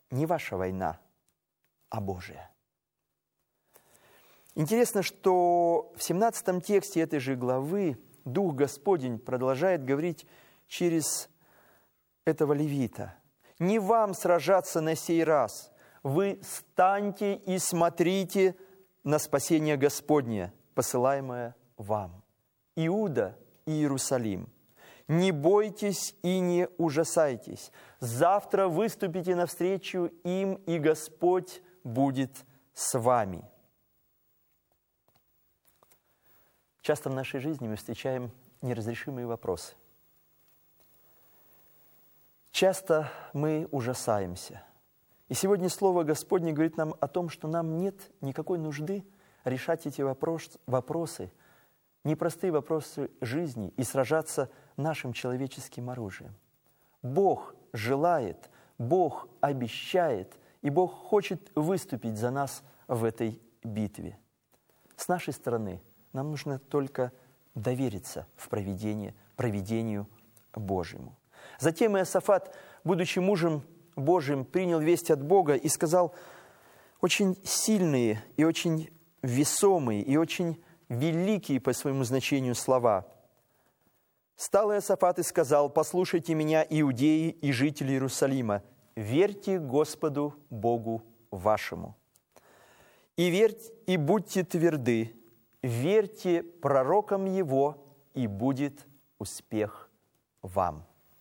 не ваша война, а Божия. Интересно, что в 17 тексте этой же главы Дух Господень продолжает говорить через этого левита. «Не вам сражаться на сей раз, вы станьте и смотрите на спасение Господне, посылаемое вам, Иуда и Иерусалим. Не бойтесь и не ужасайтесь. Завтра выступите навстречу им, и Господь будет с вами». Часто в нашей жизни мы встречаем неразрешимые вопросы. Часто мы ужасаемся. И сегодня Слово Господне говорит нам о том, что нам нет никакой нужды решать эти вопросы, непростые вопросы жизни и сражаться нашим человеческим оружием. Бог желает, Бог обещает, и Бог хочет выступить за нас в этой битве. С нашей стороны нам нужно только довериться в провидению Божьему. Затем Иосафат, будучи мужем Божьим, принял весть от Бога и сказал очень сильные и очень весомые и очень великие по своему значению слова. «Стал Иосафат и сказал: послушайте меня, иудеи и жители Иерусалима, верьте Господу Богу вашему. И верьте, и будьте тверды, верьте пророкам Его, и будет успех вам».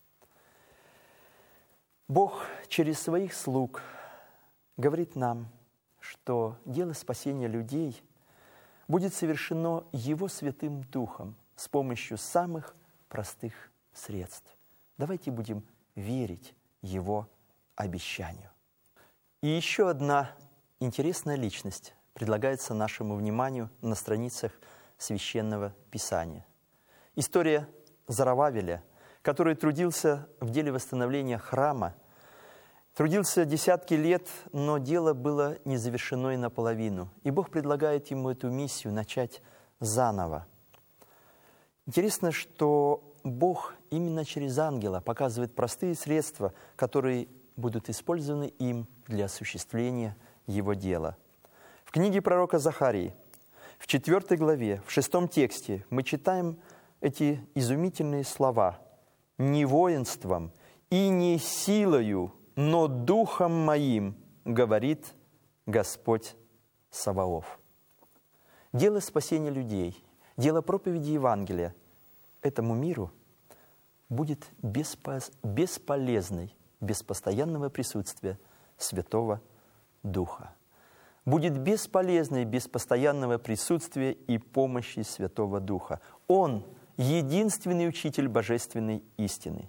Бог через своих слуг говорит нам, что дело спасения людей будет совершено Его Святым Духом с помощью самых простых средств. Давайте будем верить Его обещанию. И еще одна интересная личность предлагается нашему вниманию на страницах Священного Писания. История Зоровавеля, который трудился в деле восстановления храма, трудился десятки лет, но дело было не завершено и наполовину. И Бог предлагает ему эту миссию начать заново. Интересно, что Бог именно через ангела показывает простые средства, которые будут използваны им для осуществления его дела. В книге пророка Захарии, в 4 главе, в 6 тексте мы читаем эти изумительные слова: «Не воинством и не силою, но духом моим, говорит Господь Саваоф». Дело спасения людей, дело проповеди Евангелия этому миру будет бесполезной без постоянного присутствия Святого Духа. Будет бесполезной без постоянного присутствия и помощи Святого Духа. Он – единственный учитель божественной истины.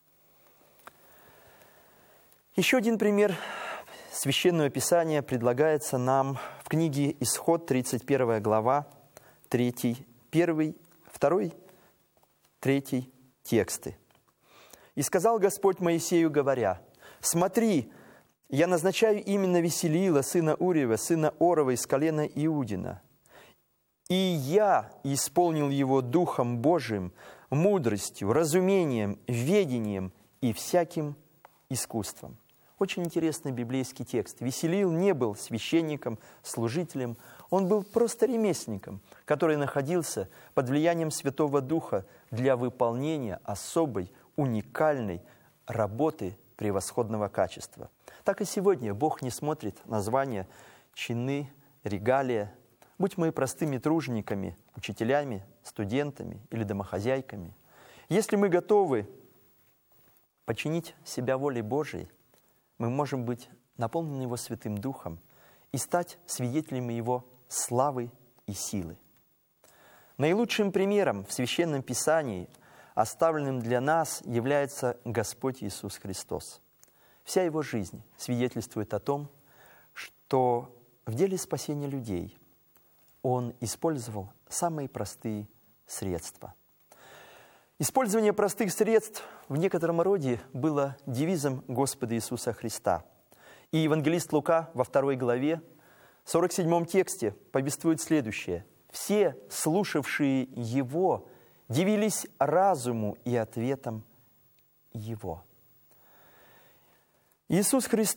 Еще один пример Священного Писания предлагается нам в книге Исход, 31 глава, 1, 2, 3 тексты. «И сказал Господь Моисею, говоря: смотри, я назначаю именно Веселиила, сына Уриева, сына Орова из колена Иудина. И я исполнил его Духом Божиим, мудростью, разумением, ведением и всяким искусством». Очень интересный библейский текст. Веселиил не был священником, служителем. Он был просто ремесленником, который находился под влиянием Святого Духа для выполнения особой, уникальной работы превосходного качества. Так и сегодня Бог не смотрит на звания, чины, регалия. Будь мы простыми тружениками, учителями, студентами или домохозяйками. Если мы готовы подчинить себя воле Божией, мы можем быть наполнены Его Святым Духом и стать свидетелями Его славы и силы. Наилучшим примером в Священном Писании, оставленным для нас, является Господь Иисус Христос. Вся Его жизнь свидетельствует о том, что в деле спасения людей Он использовал самые простые средства. Использование простых средств в некотором роде было девизом Господа Иисуса Христа. И евангелист Лука во 2 главе, 47 тексте повествует следующее: «Все, слушавшие Его, дивились разуму и ответам Его». Иисус Христос